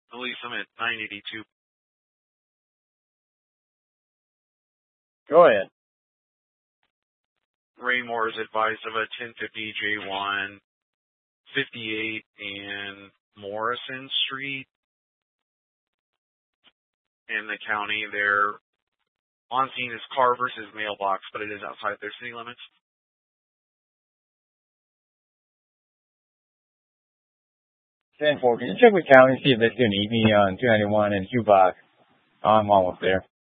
Elise, I'm at 982. Go ahead. Raymore is advised of a 1050 J1, 58 and Morrison Street in the county. Their on scene is car versus mailbox, but it is outside their city limits. 10-4, can you check with county, see if there's an EV on 291 and Hugh Box? I'm almost there.